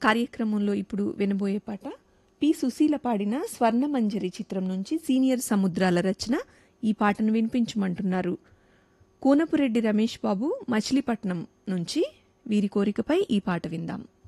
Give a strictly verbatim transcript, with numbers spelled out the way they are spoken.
కార్యక్రమంలో ఇప్పుడు వినబోయే పాట పి సుశీల పాడిన స్వర్ణమంజరి చిత్రం నుంచి సీనియర్ సముద్రాల రచన. ఈ పాటను వినిపించమంటున్నారు కూనపురెడ్డి రమేష్ బాబు, మచిలీపట్నం నుంచి. వీరి కోరికపై ఈ పాట విందాం.